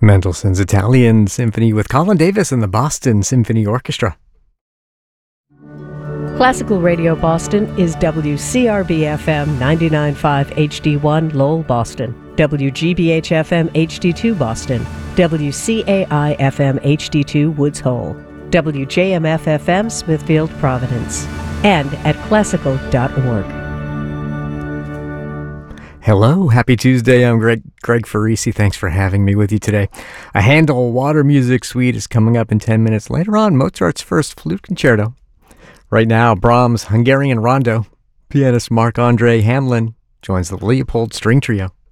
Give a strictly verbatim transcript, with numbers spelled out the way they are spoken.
Mendelssohn's Italian Symphony with Colin Davis and the Boston Symphony Orchestra. Classical Radio Boston is W C R B F M ninety-nine point five H D one Lowell, Boston, W G B H F M H D two Boston, W C A I F M H D two Woods Hole, W J M F F M Smithfield, Providence, and at classical dot org. Hello, happy Tuesday. I'm Greg, Greg Farisi. Thanks for having me with you today. A Handel Water Music Suite is coming up in ten minutes. Later on, Mozart's first flute concerto. Right now, Brahms' Hungarian Rondo. Pianist Marc-Andre Hamelin joins the Leopold String Trio.